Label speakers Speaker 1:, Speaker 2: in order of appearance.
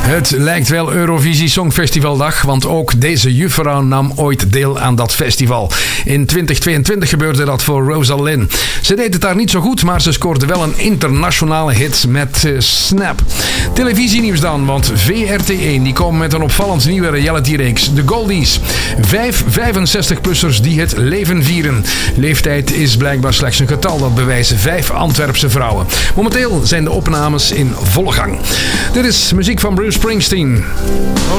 Speaker 1: Het lijkt wel Eurovisie Songfestivaldag, want ook deze juffrouw nam ooit deel aan dat festival. In 2022 gebeurde dat voor Rosalind. Ze deed het daar niet zo goed, maar ze scoorde wel een internationale hit met Snap. Televisienieuws dan, want VRT1 die komen met een opvallend nieuwe realityreeks, The Goldies. 5 65-plussers die het leven vieren. Leeftijd is blijkbaar slechts een getal, dat bewijzen 5 Antwerpse vrouwen. Momenteel zijn de opnames in volle gang. Dit is muziek van Bruce Springsteen.